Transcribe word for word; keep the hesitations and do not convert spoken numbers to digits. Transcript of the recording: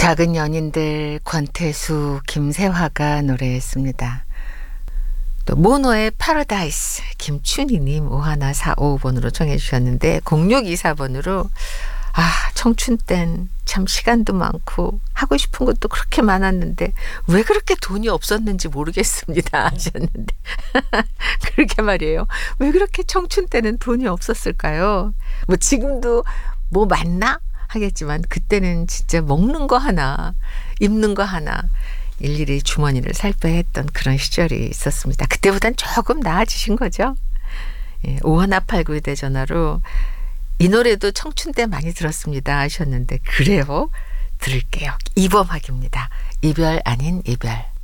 작은 연인들 권태수, 김세화가 노래했습니다. 또 모노의 파라다이스 김춘희님 오일사오오 번으로 청해 주셨는데 공육이사 번으로 아 청춘 땐 참 시간도 많고 하고 싶은 것도 그렇게 많았는데 왜 그렇게 돈이 없었는지 모르겠습니다 하셨는데 그렇게 말이에요. 왜 그렇게 청춘 때는 돈이 없었을까요? 뭐 지금도 뭐 많나? 하겠지만 그때는 진짜 먹는 거 하나 입는 거 하나 일일이 주머니를 살펴야 했던 그런 시절이 있었습니다. 그때보단 조금 나아지신 거죠. 예, 오일팔구 대전화로 이 노래도 청춘 때 많이 들었습니다 하셨는데 그래요? 들을게요. 이범학입니다. 이별 아닌 이별.